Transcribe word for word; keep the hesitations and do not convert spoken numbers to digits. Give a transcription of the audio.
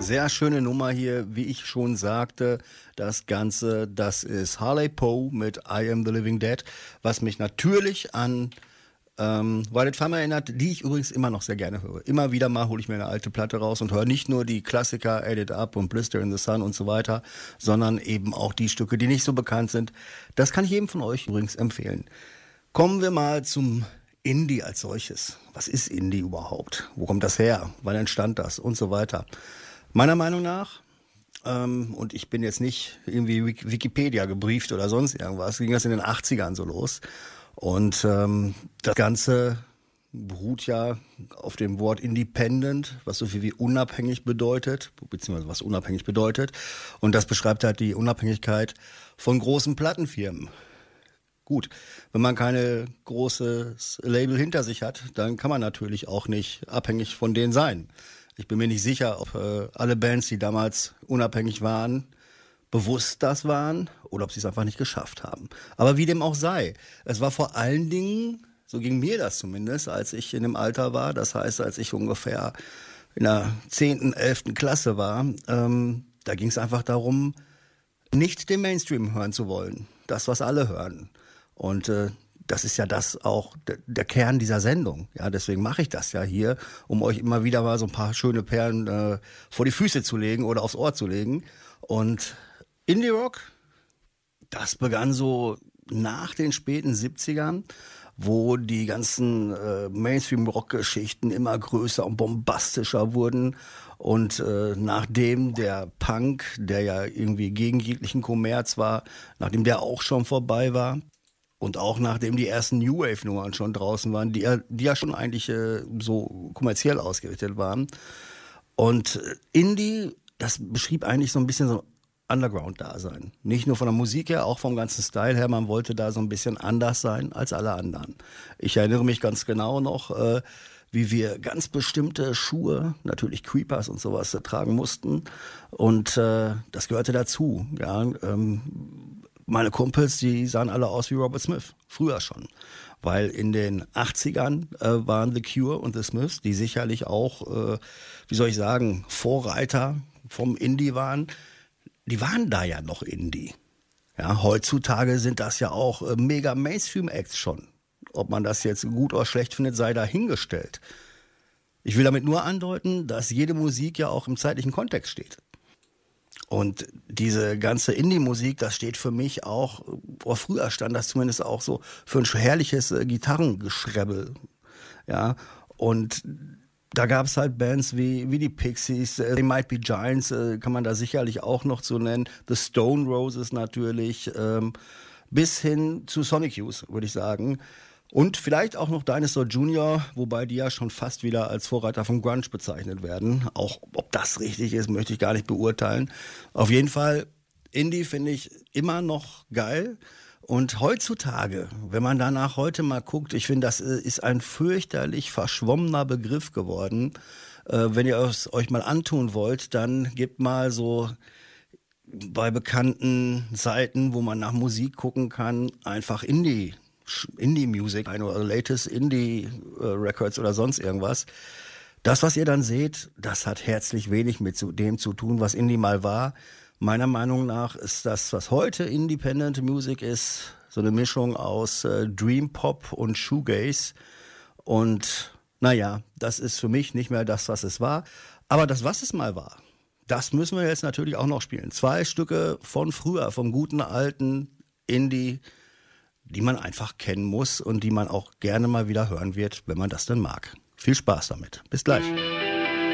Sehr schöne Nummer hier, wie ich schon sagte. Das Ganze, das ist Harley Poe mit I Am the Living Dead, was mich natürlich an ähm, Violet Farmer erinnert, die ich übrigens immer noch sehr gerne höre. Immer wieder mal hole ich mir eine alte Platte raus und höre nicht nur die Klassiker Ate It Up und Blister in the Sun und so weiter, sondern eben auch die Stücke, die nicht so bekannt sind. Das kann ich jedem von euch übrigens empfehlen. Kommen wir mal zum Indie als solches. Was ist Indie überhaupt? Wo kommt das her? Wann entstand das? Und so weiter. Meiner Meinung nach, ähm, und ich bin jetzt nicht irgendwie Wikipedia gebrieft oder sonst irgendwas, ging das in den achtzigern so los. Und ähm, das Ganze beruht ja auf dem Wort Independent, was so viel wie unabhängig bedeutet, beziehungsweise was unabhängig bedeutet. Und das beschreibt halt die Unabhängigkeit von großen Plattenfirmen. Gut, wenn man keine großes Label hinter sich hat, dann kann man natürlich auch nicht abhängig von denen sein. Ich bin mir nicht sicher, ob äh, alle Bands, die damals unabhängig waren, bewusst das waren oder ob sie es einfach nicht geschafft haben. Aber wie dem auch sei, es war vor allen Dingen, so ging mir das zumindest, als ich in dem Alter war, das heißt, als ich ungefähr in der zehnten, elften Klasse war, ähm, da ging es einfach darum, nicht den Mainstream hören zu wollen, das, was alle hören. Und äh, das ist ja das auch der, der Kern dieser Sendung. Ja, deswegen mache ich das ja hier, um euch immer wieder mal so ein paar schöne Perlen äh, vor die Füße zu legen oder aufs Ohr zu legen. Und Indie Rock, das begann so nach den späten siebzigern, wo die ganzen äh, Mainstream-Rock-Geschichten immer größer und bombastischer wurden. Und äh, nachdem der Punk, der ja irgendwie gegen jeglichen Kommerz war, nachdem der auch schon vorbei war, und auch nachdem die ersten New Wave-Nummern schon draußen waren, die ja, die ja schon eigentlich äh, so kommerziell ausgerichtet waren. Und Indie, das beschrieb eigentlich so ein bisschen so Underground-Dasein. Nicht nur von der Musik her, auch vom ganzen Style her. Man wollte da so ein bisschen anders sein als alle anderen. Ich erinnere mich ganz genau noch, äh, wie wir ganz bestimmte Schuhe, natürlich Creepers und sowas, äh, tragen mussten. Und äh, das gehörte dazu. Ja, ähm, Meine Kumpels, die sahen alle aus wie Robert Smith, früher schon. Weil in den achtzigern äh, waren The Cure und The Smiths, die sicherlich auch, äh, wie soll ich sagen, Vorreiter vom Indie waren. Die waren da ja noch Indie. Ja, heutzutage sind das ja auch äh, mega Mainstream-Acts schon. Ob man das jetzt gut oder schlecht findet, sei dahingestellt. Ich will damit nur andeuten, dass jede Musik ja auch im zeitlichen Kontext steht. Und diese ganze Indie-Musik, das steht für mich auch, oder früher stand das zumindest auch so, für ein herrliches äh, Gitarrengeschrebbel. Ja, und da gab es halt Bands wie, wie die Pixies, äh, They Might Be Giants, äh, kann man da sicherlich auch noch so nennen, The Stone Roses natürlich, ähm, bis hin zu Sonic Youth, würde ich sagen. Und vielleicht auch noch Dinosaur Junior, wobei die ja schon fast wieder als Vorreiter von Grunge bezeichnet werden. Auch ob das richtig ist, möchte ich gar nicht beurteilen. Auf jeden Fall, Indie finde ich immer noch geil. Und heutzutage, wenn man danach heute mal guckt, ich finde, das ist ein fürchterlich verschwommener Begriff geworden. Äh, wenn ihr es euch mal antun wollt, dann gebt mal so bei bekannten Seiten, wo man nach Musik gucken kann, einfach Indie Indie-Music ein oder latest Indie-Records oder sonst irgendwas. Das, was ihr dann seht, das hat herzlich wenig mit dem zu tun, was Indie mal war. Meiner Meinung nach ist das, was heute Independent Music ist, so eine Mischung aus äh, Dream Pop und Shoegaze. Und naja, das ist für mich nicht mehr das, was es war. Aber das, was es mal war, das müssen wir jetzt natürlich auch noch spielen. Zwei Stücke von früher, vom guten alten Indie, die man einfach kennen muss und die man auch gerne mal wieder hören wird, wenn man das denn mag. Viel Spaß damit. Bis gleich.